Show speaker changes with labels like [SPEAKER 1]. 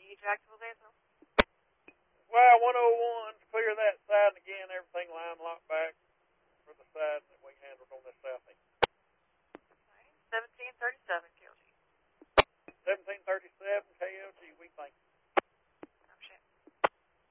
[SPEAKER 1] Jacksonville Daysville.
[SPEAKER 2] Well, 101 to clear that side, and again, everything line locked back for the side that we handled on this southeast.
[SPEAKER 1] 1737 KLG.
[SPEAKER 2] 1737 KLG, we thank you.